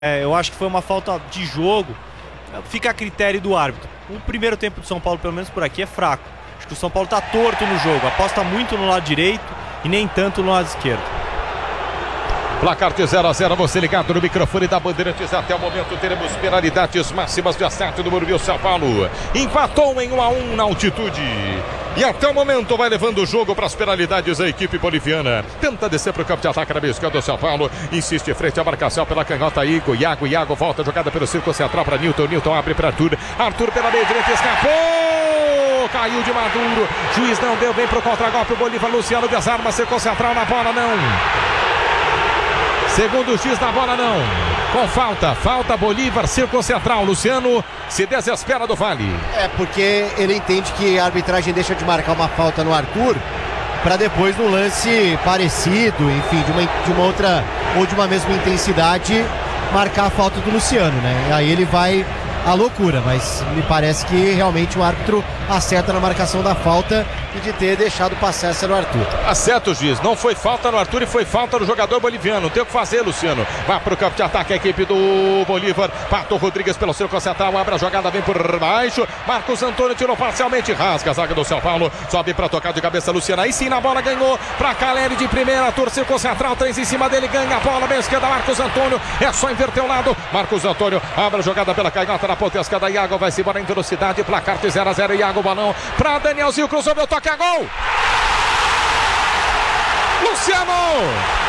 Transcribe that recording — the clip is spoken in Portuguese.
Eu acho que foi uma falta de jogo. Fica a critério do árbitro. O primeiro tempo do São Paulo, pelo menos por aqui, é fraco. Acho que o São Paulo está torto no jogo. Aposta muito no lado direito e nem tanto no lado esquerdo. Placar de 0-0, você ligado no microfone da Bandeirantes. Até o momento teremos penalidades máximas de acerto do Morumbi. São Paulo empatou em 1-1 na altitude. E até o momento vai levando o jogo para as penalidades a equipe boliviana. Tenta descer para o campo de ataque na meia esquerda do São Paulo. Insiste frente à marcação pela canhota. Iago volta jogada pelo círculo central para Newton. Newton abre para Arthur. Arthur pela meia direita escapou. Caiu de Maduro. Juiz não deu, vem para o contragolpe. O Bolívar, Luciano desarma, círculo central na bola, não. Segundo o X na bola, não. Com falta Bolívar, círculo central. Luciano se desespera do Vale. Porque ele entende que a arbitragem deixa de marcar uma falta no Arthur para depois, no lance parecido, enfim, de uma outra ou de uma mesma intensidade, marcar a falta do Luciano, né? Aí ele vai à loucura, mas me parece que realmente o árbitro acerta na marcação da falta e de ter deixado passar essa no Arthur. Acerta o juiz, não foi falta no Arthur e foi falta no jogador boliviano. Não tem o que fazer, Luciano. Vai para o campo de ataque a equipe do Bolívar. Pato Rodrigues pelo círculo central, abre a jogada, vem por baixo. Marcos Antônio tirou parcialmente, rasga a zaga do São Paulo. Sobe para tocar de cabeça, Luciano. Aí sim na bola, ganhou para Caleri de primeira. Arthur, círculo central, 3 em cima dele, ganha a bola, meia esquerda, Marcos Antônio. É só inverter o lado. Marcos Antônio abre a jogada pela canhota na ponta esquerda. Iago vai se embora em velocidade. Placar de 0-0. Iago, balão para Danielzinho, cruzou, meu toque, é gol! Luciano!